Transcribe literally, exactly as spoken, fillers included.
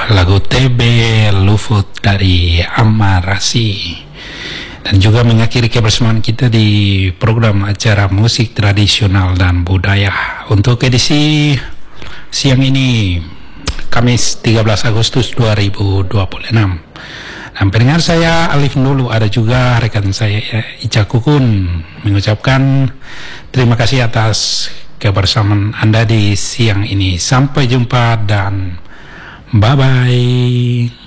lagu T B Lufut dari Amarasi. Dan juga mengakhiri kebersamaan kita di program acara musik tradisional dan budaya untuk edisi siang ini, Kamis tiga belas Agustus dua ribu dua puluh enam. Dan pendengar saya Alif dulu, ada juga rekan saya Ica Kukun, mengucapkan terima kasih atas kebersamaan Anda di siang ini. Sampai jumpa dan bye-bye.